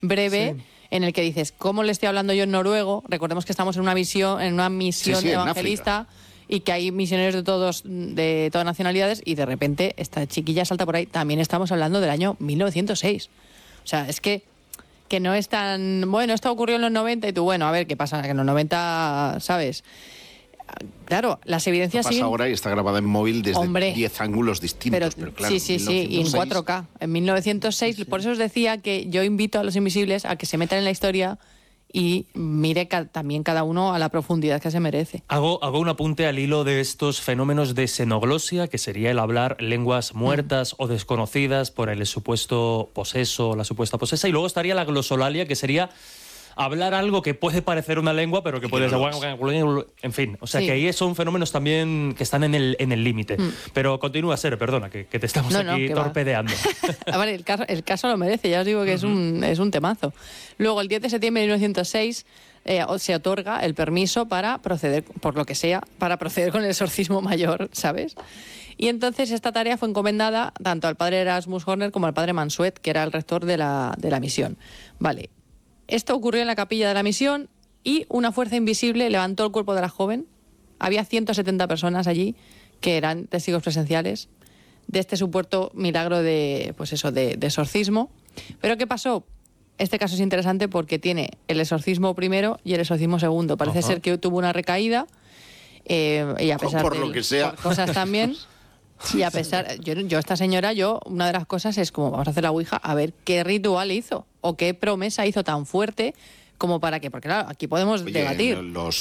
breve en el que dices, ¿cómo le estoy hablando yo en noruego? Recordemos que estamos en una misión evangelista y que hay misioneros de todas nacionalidades y de repente esta chiquilla salta por ahí. También estamos hablando del año 1906. O sea, es que no es tan... Bueno, esto ocurrió en los 90 y tú, bueno, a ver, ¿qué pasa? Que en los 90, ¿sabes? Claro, las evidencias siguen... Pasa ahora y está grabada en móvil desde 10 ángulos distintos, pero claro... Sí, y en 4K. En 1906, por eso os decía que yo invito a los invisibles a que se metan en la historia y mire también cada uno a la profundidad que se merece. Hago un apunte al hilo de estos fenómenos de xenoglosia, que sería el hablar lenguas muertas o desconocidas por el supuesto poseso, la supuesta posesa, y luego estaría la glosolalia, que sería hablar algo que puede parecer una lengua, pero que puede ser... En fin, o sea que ahí son fenómenos también que están en el límite. Pero continúa, Ser, perdona, que te estamos aquí torpedeando. A ver, el caso lo merece, ya os digo que es un temazo. Luego, el 10 de septiembre de 1906 se otorga el permiso para proceder, por lo que sea, para proceder con el exorcismo mayor, ¿sabes? Y entonces esta tarea fue encomendada tanto al padre Erasmus Horner como al padre Mansuet, que era el rector de la misión. Vale. Esto ocurrió en la capilla de la misión y una fuerza invisible levantó el cuerpo de la joven. Había 170 personas allí que eran testigos presenciales de este supuesto milagro de exorcismo. Pero ¿qué pasó? Este caso es interesante porque tiene el exorcismo primero y el exorcismo segundo. Parece ser que tuvo una recaída y a pesar por lo que sea. Por cosas también... Y a pesar, yo esta señora, una de las cosas es como, vamos a hacer la ouija, a ver qué ritual hizo o qué promesa hizo tan fuerte como para que, porque claro, aquí podemos debatir.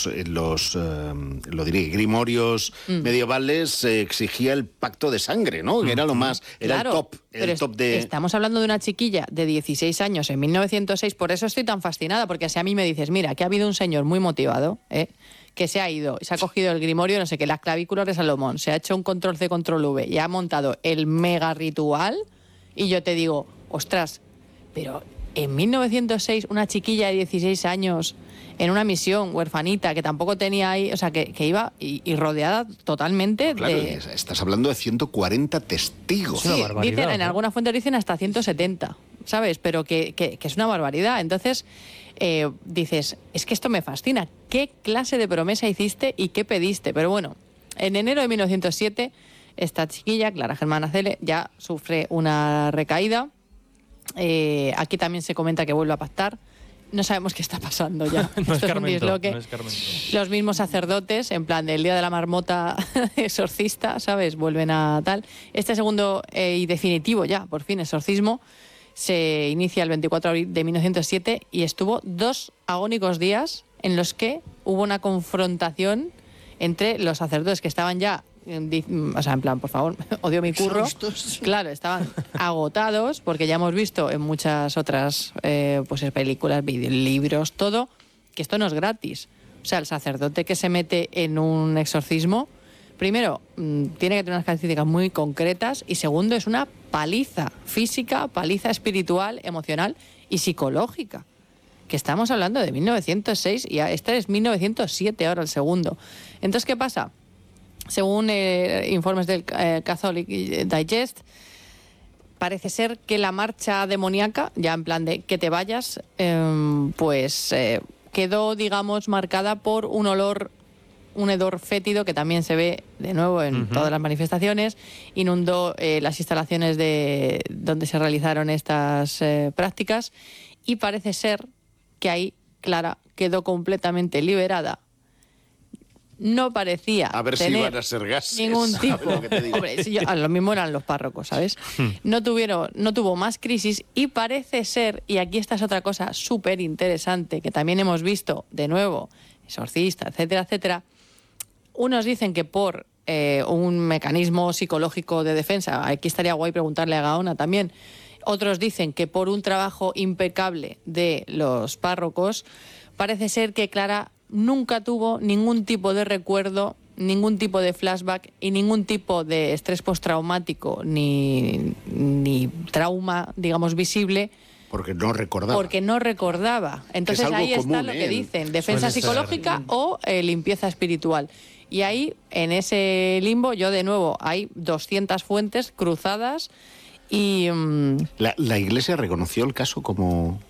Lo diré, grimorios medievales exigía el pacto de sangre, ¿no? Que era lo más, era claro, el top de... Estamos hablando de una chiquilla de 16 años en 1906, por eso estoy tan fascinada, porque si a mí me dices, mira, que ha habido un señor muy motivado, que se ha ido, se ha cogido el grimorio, no sé qué, las clavículas de Salomón, se ha hecho un control C, control V y ha montado el mega ritual, y yo te digo, ostras, pero en 1906 una chiquilla de 16 años en una misión huerfanita que tampoco tenía ahí, o sea, que iba y rodeada totalmente claro, de... Estás hablando de 140 testigos. Sí, dicen, en algunas fuentes dicen hasta 170, ¿sabes? Pero que es una barbaridad. Entonces, dices, es que esto me fascina. ¿Qué clase de promesa hiciste y qué pediste? Pero bueno, en enero de 1907, esta chiquilla, Clara Germana Cele, ya sufre una recaída. Aquí también se comenta que vuelve a pactar. No sabemos qué está pasando ya. No es Carmento. Los mismos sacerdotes, en plan del día de la marmota exorcista, ¿sabes? Vuelven a tal. Este segundo y definitivo ya, por fin, exorcismo, se inicia el 24 de abril de 1907 y estuvo 2 agónicos días en los que hubo una confrontación entre los sacerdotes que estaban ya, o sea, en plan, por favor, odio mi curro. Claro, estaban agotados, porque ya hemos visto en muchas otras películas, libros, todo, que esto no es gratis. O sea, el sacerdote que se mete en un exorcismo, primero, tiene que tener unas características muy concretas, y segundo, es una paliza física, paliza espiritual, emocional y psicológica. Que estamos hablando de 1906 y este es 1907 ahora el segundo. Entonces, ¿qué pasa? Según informes del Catholic Digest, parece ser que la marcha demoníaca, ya en plan de que te vayas, quedó, digamos, marcada por un hedor fétido que también se ve de nuevo en todas las manifestaciones. Inundó las instalaciones donde se realizaron estas prácticas, y parece ser que ahí Clara quedó completamente liberada. No parecía a ver tener si iban a ser gases, ningún tipo. Lo que te digo. Hombre, a lo mismo eran los párrocos, ¿sabes? No tuvo más crisis, y parece ser, y aquí esta es otra cosa súper interesante que también hemos visto de nuevo, exorcista, etcétera, etcétera. Unos dicen que por un mecanismo psicológico de defensa, aquí estaría guay preguntarle a Gaona también. Otros dicen que por un trabajo impecable de los párrocos. Parece ser que Clara nunca tuvo ningún tipo de recuerdo, ningún tipo de flashback y ningún tipo de estrés postraumático ni trauma, digamos, visible. Porque no recordaba. Entonces ahí está lo que dicen, defensa psicológica o limpieza espiritual. Y ahí, en ese limbo, yo de nuevo, hay 200 fuentes cruzadas y... ¿La Iglesia reconoció el caso como